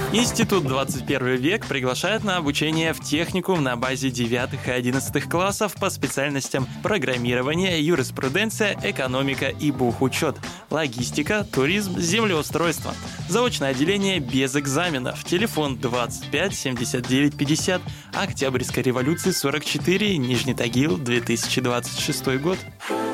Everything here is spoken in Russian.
Институт 21 век приглашает на обучение в техникум на базе 9 и 11 классов по специальностям программирование, юриспруденция, экономика и бухучет, логистика, туризм, землеустройство. Заочное отделение без экзаменов. Телефон 25 79 50. Октябрьской революции 44, Нижний Тагил, 2026 год.